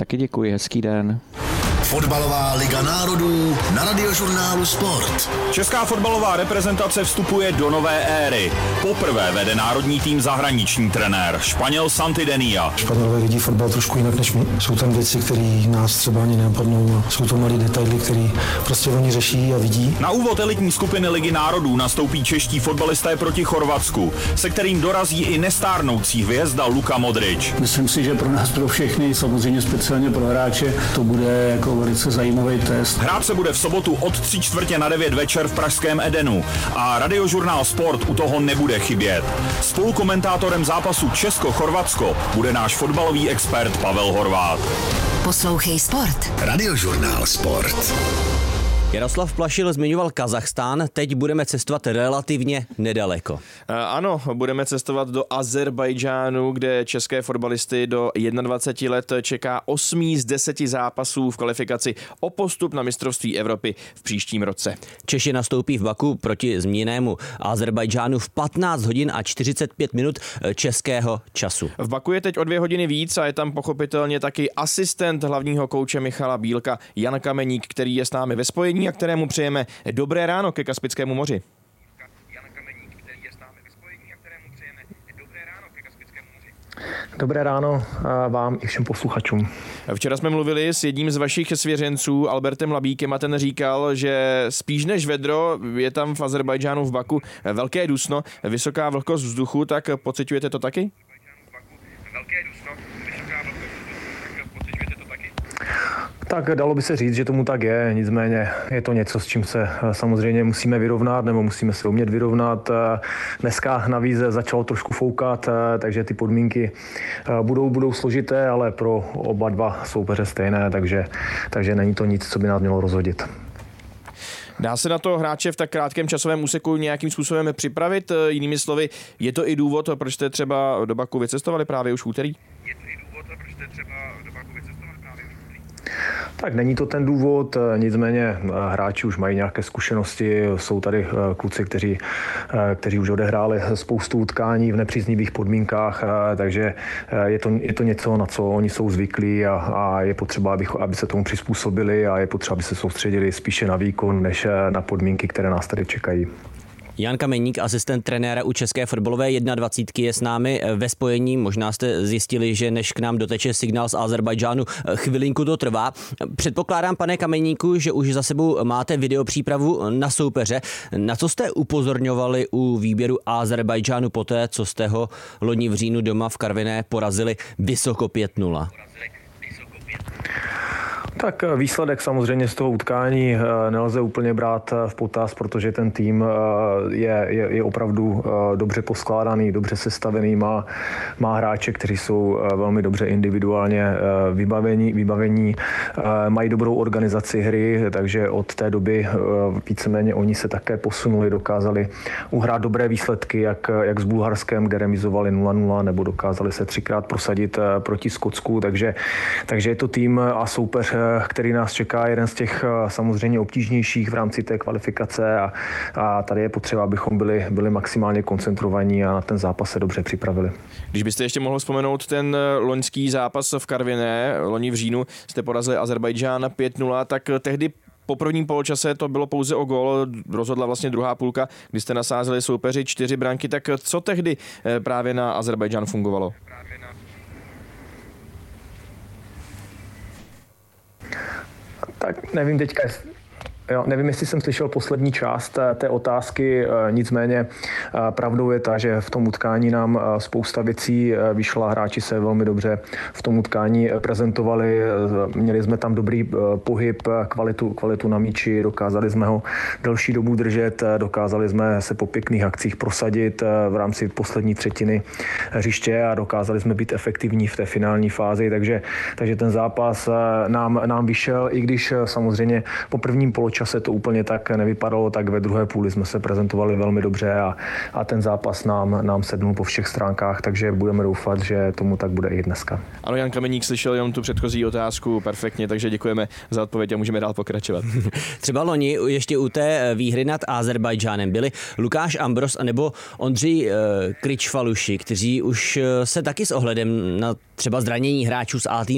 Taky děkuji, hezký den. Fotbalová liga národů na Radiožurnálu Sport. Česká fotbalová reprezentace vstupuje do nové éry. Poprvé vede národní tým zahraniční trenér, Španěl Santidenia. Španělové vidí fotbal trošku jinak než my. Jsou tam věci, které nás třeba ani nenapadnou. Jsou to malé detaily, které prostě oni řeší a vidí. Na úvod elitní skupiny Ligy národů nastoupí čeští fotbalisté proti Chorvatsku, se kterým dorazí i nestárnoucí hvězda Luka Modrič. Myslím si, že pro nás, pro všechny, samozřejmě speciálně pro hráče, to bude jako velice zajímavý test. Hrát se bude v sobotu od 8:45 večer v pražském Edenu a Radiožurnál Sport u toho nebude chybět. Spolukomentátorem zápasu Česko-Chorvatsko bude náš fotbalový expert Pavel Horváth. Poslouchej Sport. Radiožurnál Sport. Jaroslav Plašil zmiňoval Kazachstán, teď budeme cestovat relativně nedaleko. Ano, budeme cestovat do Azerbajdžánu, kde české fotbalisty do 21 let čeká 8 z 10 zápasů v kvalifikaci o postup na mistrovství Evropy v příštím roce. Češi nastoupí v Baku proti zmíněnému Azerbajdžánu v 15 hodin a 45 minut českého času. V Baku je teď o 2 hodiny víc a je tam pochopitelně taky asistent hlavního kouče Michala Bílka Jan Kameník, který je s námi ve spojení a kterému přejeme dobré ráno ke Kaspickému moři. Dobré ráno vám i všem posluchačům. Včera jsme mluvili s jedním z vašich svěřenců, Albertem Labíkem, a ten říkal, že spíš než vedro je tam v Azerbajdžánu v Baku velké dusno, vysoká vlhkost vzduchu, tak pociťujete to taky? Tak dalo by se říct, že tomu tak je, nicméně je to něco, s čím se samozřejmě musíme vyrovnat, nebo musíme se umět vyrovnat. Dneska navíc začalo trošku foukat, takže ty podmínky budou složité, ale pro oba dva soupeře stejné, takže není to nic, co by nás mělo rozhodit. Dá se na to hráče v tak krátkém časovém úseku nějakým způsobem připravit? Jinými slovy, je to i důvod, proč jste třeba do Baku vycestovali právě už v úterý? Tak není to ten důvod, nicméně hráči už mají nějaké zkušenosti, jsou tady kluci, kteří už odehráli spoustu utkání v nepříznivých podmínkách, takže je to něco, na co oni jsou zvyklí a je potřeba, aby se tomu přizpůsobili a je potřeba, aby se soustředili spíše na výkon, než na podmínky, které nás tady čekají. Jan Kameník, asistent trenéra u české fotbalové 21, je s námi ve spojení. Možná jste zjistili, že než k nám doteče signál z Azerbajdžánu, chvilinku to trvá. Předpokládám, pane Kameníku, že už za sebou máte videopřípravu na soupeře. Na co jste upozorňovali u výběru Azerbajdžánu poté, co jste ho loni v říjnu doma v Karviné porazili vysoko 5-0? Tak výsledek samozřejmě z toho utkání nelze úplně brát v potaz, protože ten tým je opravdu dobře poskládaný, dobře sestavený, má hráče, kteří jsou velmi dobře individuálně vybavení, mají dobrou organizaci hry, takže od té doby víceméně oni se také posunuli, dokázali uhrát dobré výsledky, jak s Bulharskem, kde remizovali 0-0, nebo dokázali se 3krát prosadit proti Skotsku, takže je to tým a soupeř, který nás čeká, jeden z těch samozřejmě obtížnějších v rámci té kvalifikace a tady je potřeba, abychom byli maximálně koncentrovaní a na ten zápas se dobře připravili. Když byste ještě mohl vzpomenout ten loňský zápas v Karviné, loni v říjnu jste porazili Azerbajdžán 5-0, tak tehdy po prvním poločase to bylo pouze o gól, rozhodla vlastně druhá půlka, kdy jste nasázeli soupeři 4 branky, tak co tehdy právě na Azerbajdžán fungovalo? Tak nevím teďka, nevím, jestli jsem slyšel poslední část té otázky, nicméně pravdou je ta, že v tom utkání nám spousta věcí vyšla, hráči se velmi dobře v tom utkání prezentovali, měli jsme tam dobrý pohyb, kvalitu na míči, dokázali jsme ho delší dobu držet, dokázali jsme se po pěkných akcích prosadit v rámci poslední třetiny hřiště a dokázali jsme být efektivní v té finální fázi, takže ten zápas nám vyšel, i když samozřejmě po prvním poločase to úplně tak nevypadalo, tak ve druhé půli jsme se prezentovali velmi dobře a ten zápas nám sednul po všech stránkách, takže budeme doufat, že tomu tak bude i dneska. Ano, Jan Kameník slyšel jenom tu předchozí otázku perfektně, takže děkujeme za odpověď a můžeme dál pokračovat. Třeba loni ještě u té výhry nad Azerbajdžánem byli Lukáš Ambros nebo Ondřej Kričfaluši, kteří už se taky s ohledem na třeba zranění hráčů z A týmu